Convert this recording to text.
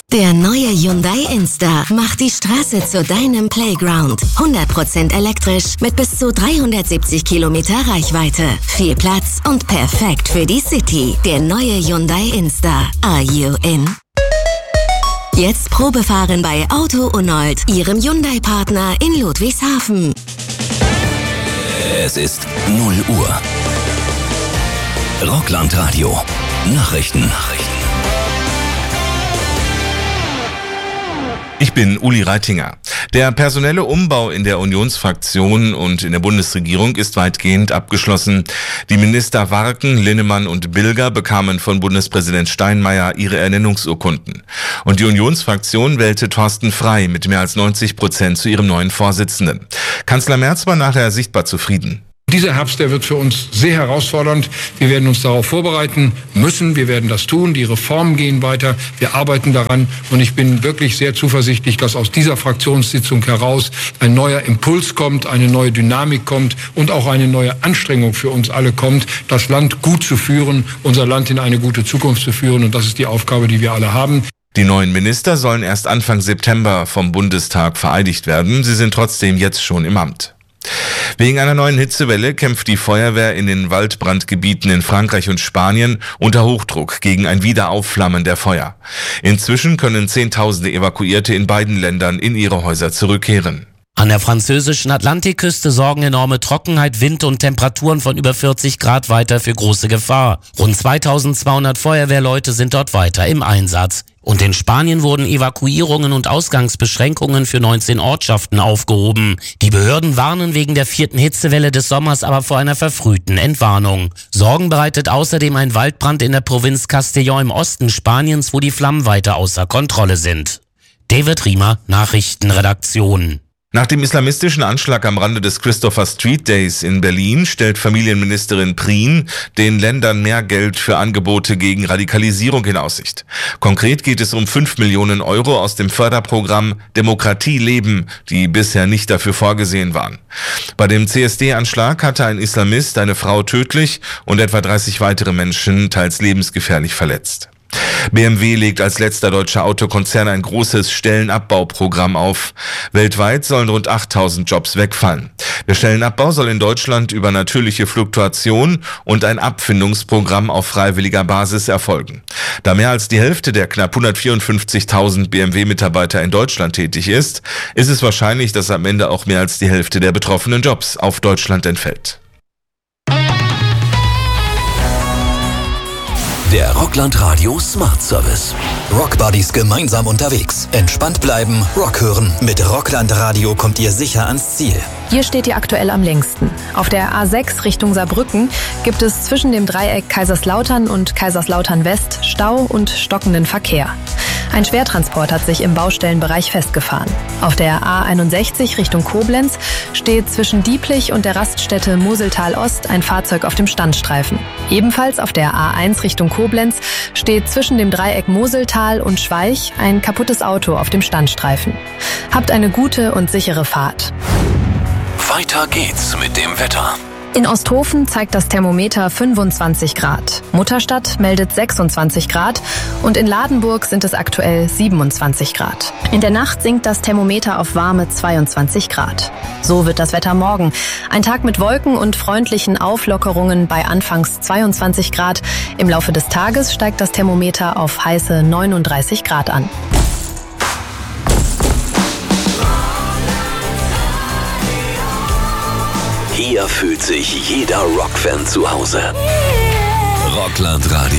Der neue Hyundai Insta macht die Straße zu deinem Playground. 100% elektrisch mit bis zu 370 Kilometer Reichweite. Viel Platz und perfekt für die City. Der neue Hyundai Insta. Are you in? Jetzt Probefahren bei Auto Unold, Ihrem Hyundai-Partner in Ludwigshafen. Es ist 0 Uhr. Rockland-Radio. Nachrichten. Ich bin Uli Reitinger. Der personelle Umbau in der Unionsfraktion und in der Bundesregierung ist weitgehend abgeschlossen. Die Minister Warken, Linnemann und Bilger bekamen von Bundespräsident Steinmeier ihre Ernennungsurkunden. Und die Unionsfraktion wählte Thorsten Frey mit mehr als 90% zu ihrem neuen Vorsitzenden. Kanzler Merz war nachher sichtbar zufrieden. Dieser Herbst, der wird für uns sehr herausfordernd. Wir werden uns darauf vorbereiten müssen. Wir werden das tun. Die Reformen gehen weiter. Wir arbeiten daran. Und ich bin wirklich sehr zuversichtlich, dass aus dieser Fraktionssitzung heraus ein neuer Impuls kommt, eine neue Dynamik kommt und auch eine neue Anstrengung für uns alle kommt, das Land gut zu führen, unser Land in eine gute Zukunft zu führen. Und das ist die Aufgabe, die wir alle haben. Die neuen Minister sollen erst Anfang September vom Bundestag vereidigt werden. Sie sind trotzdem jetzt schon im Amt. Wegen einer neuen Hitzewelle kämpft die Feuerwehr in den Waldbrandgebieten in Frankreich und Spanien unter Hochdruck gegen ein Wiederaufflammen der Feuer. Inzwischen können Zehntausende Evakuierte in beiden Ländern in ihre Häuser zurückkehren. An der französischen Atlantikküste sorgen enorme Trockenheit, Wind und Temperaturen von über 40 Grad weiter für große Gefahr. Rund 2200 Feuerwehrleute sind dort weiter im Einsatz. Und in Spanien wurden Evakuierungen und Ausgangsbeschränkungen für 19 Ortschaften aufgehoben. Die Behörden warnen wegen der 4. Hitzewelle des Sommers aber vor einer verfrühten Entwarnung. Sorgen bereitet außerdem ein Waldbrand in der Provinz Castellón im Osten Spaniens, wo die Flammen weiter außer Kontrolle sind. David Riemer, Nachrichtenredaktion. Nach dem islamistischen Anschlag am Rande des Christopher Street Days in Berlin stellt Familienministerin Prien den Ländern mehr Geld für Angebote gegen Radikalisierung in Aussicht. Konkret geht es um 5 Millionen Euro aus dem Förderprogramm Demokratie leben, die bisher nicht dafür vorgesehen waren. Bei dem CSD-Anschlag hatte ein Islamist eine Frau tödlich und etwa 30 weitere Menschen teils lebensgefährlich verletzt. BMW legt als letzter deutscher Autokonzern ein großes Stellenabbauprogramm auf. Weltweit sollen rund 8000 Jobs wegfallen. Der Stellenabbau soll in Deutschland über natürliche Fluktuation und ein Abfindungsprogramm auf freiwilliger Basis erfolgen. Da mehr als die Hälfte der knapp 154.000 BMW-Mitarbeiter in Deutschland tätig ist, ist es wahrscheinlich, dass am Ende auch mehr als die Hälfte der betroffenen Jobs auf Deutschland entfällt. Der Rockland-Radio Smart Service. Rockbuddies gemeinsam unterwegs. Entspannt bleiben, Rock hören. Mit Rockland Radio kommt ihr sicher ans Ziel. Hier steht ihr aktuell am längsten. Auf der A6 Richtung Saarbrücken gibt es zwischen dem Dreieck Kaiserslautern und Kaiserslautern West Stau und stockenden Verkehr. Ein Schwertransport hat sich im Baustellenbereich festgefahren. Auf der A61 Richtung Koblenz steht zwischen Dieplich und der Raststätte Moseltal Ost ein Fahrzeug auf dem Standstreifen. Ebenfalls auf der A1 Richtung Koblenz steht zwischen dem Dreieck Moseltal und Schweich ein kaputtes Auto auf dem Standstreifen. Habt eine gute und sichere Fahrt. Weiter geht's mit dem Wetter. In Osthofen zeigt das Thermometer 25 Grad. Mutterstadt meldet 26 Grad und in Ladenburg sind es aktuell 27 Grad. In der Nacht sinkt das Thermometer auf warme 22 Grad. So wird das Wetter morgen. Ein Tag mit Wolken und freundlichen Auflockerungen bei anfangs 22 Grad. Im Laufe des Tages steigt das Thermometer auf heiße 39 Grad an. Hier fühlt sich jeder Rockfan zu Hause. Rockland Radio.